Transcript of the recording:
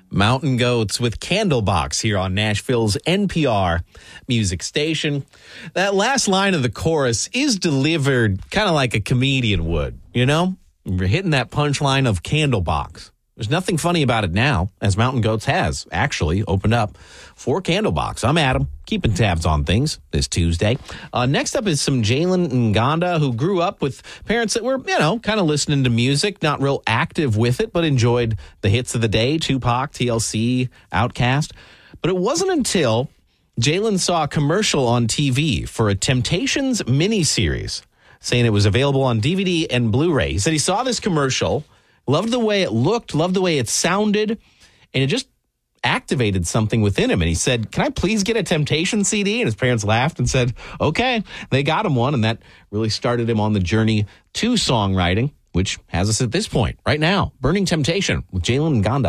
Mountain Goats with Candlebox here on Nashville's NPR music station. That last line of the chorus is delivered kind of like a comedian would, you know? We're hitting that punchline of Candlebox. There's nothing funny about it now, as Mountain Goats has actually opened up for Candlebox. I'm Adam, keeping tabs on things this Tuesday. Next up is some Jalen Nganda, who grew up with parents that were, kind of listening to music, not real active with it, but enjoyed the hits of the day, Tupac, TLC, Outkast. But it wasn't until Jalen saw a commercial on TV for a Temptations miniseries, saying it was available on DVD and Blu-ray. He said he saw this commercial, loved the way it looked, loved the way it sounded, and it just activated something within him. And he said, "Can I please get a Temptation CD?" And his parents laughed and said, okay. They got him one, and that really started him on the journey to songwriting, which has us at this point right now. Burning Temptation with Jalen Nganda.